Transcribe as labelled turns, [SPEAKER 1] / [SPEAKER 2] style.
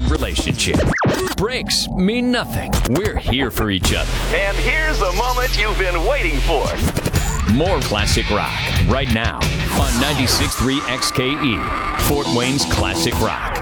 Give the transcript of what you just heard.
[SPEAKER 1] relationship. Breaks mean nothing. We're here for each other.
[SPEAKER 2] And here's the moment you've been waiting for.
[SPEAKER 1] More classic rock right now on 96.3 XKE, Fort Wayne's Classic Rock.